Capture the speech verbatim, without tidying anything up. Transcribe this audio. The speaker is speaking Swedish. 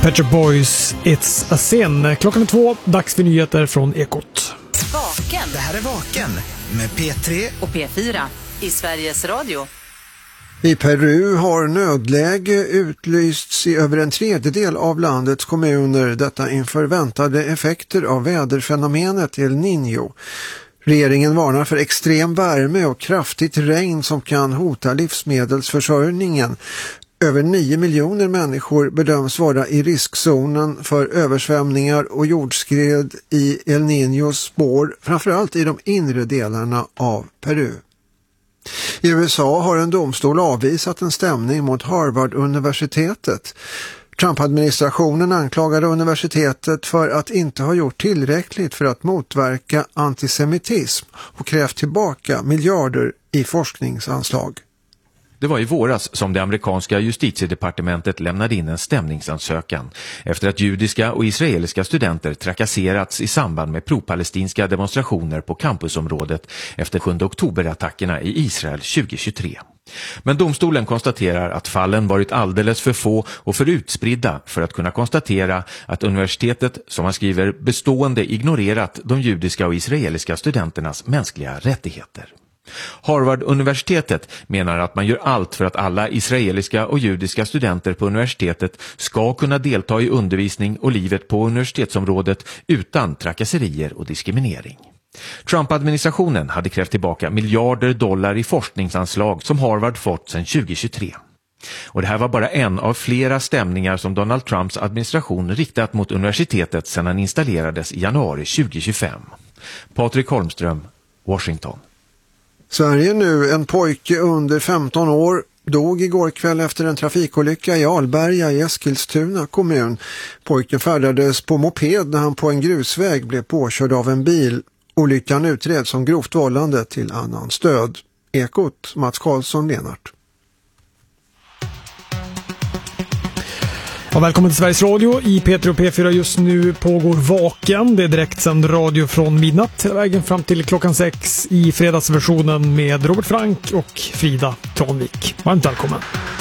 Pet Shop Boys, It's a Sin. Klockan är två, dags för nyheter från Ekot. Vaken. Det här är Vaken med P tre och P fyra i Sveriges Radio. I Peru har nödläge utlysts i över en tredjedel av landets kommuner, detta inför väntade effekter av väderfenomenet El Niño. Regeringen varnar för extrem värme och kraftigt regn som kan hota livsmedelsförsörjningen. Över nio miljoner människor bedöms vara i riskzonen för översvämningar och jordskred i El Niños spår, framförallt i de inre delarna av Peru. I U S A har en domstol avvisat en stämning mot Harvard-universitetet. Trump-administrationen anklagade universitetet för att inte ha gjort tillräckligt för att motverka antisemitism och krävt tillbaka miljarder i forskningsanslag. Det var i våras som det amerikanska justitiedepartementet lämnade in en stämningsansökan efter att judiska och israeliska studenter trakasserats i samband med pro-palestinska demonstrationer på campusområdet efter sjunde oktober-attackerna i Israel tjugohundratjugotre. Men domstolen konstaterar att fallen varit alldeles för få och för utspridda för att kunna konstatera att universitetet, som man skriver, bestående ignorerat de judiska och israeliska studenternas mänskliga rättigheter. Harvard-universitetet menar att man gör allt för att alla israeliska och judiska studenter på universitetet ska kunna delta i undervisning och livet på universitetsområdet utan trakasserier och diskriminering. Trump-administrationen hade krävt tillbaka miljarder dollar i forskningsanslag som Harvard fått sedan tjugohundratjugotre. Och det här var bara en av flera stämningar som Donald Trumps administration riktat mot universitetet sedan han installerades i januari tjugohundratjugofem. Patrik Holmström, Washington. Sverige nu, en pojke under femton år dog igår kväll efter en trafikolycka i Alberga i Eskilstuna kommun. Pojken färdades på moped när han på en grusväg blev påkörd av en bil. Olyckan utreds som grovt vållande till annan stöd. Ekot, Mats Karlsson, Lenart. Ja, välkommen till Sveriges Radio. I P tre och P fyra just nu pågår Vaken. Det är direktsänd radio från midnatt hela vägen fram till klockan sex i fredagsversionen med Robert Frank och Frida Tranvik. Varmt välkommen.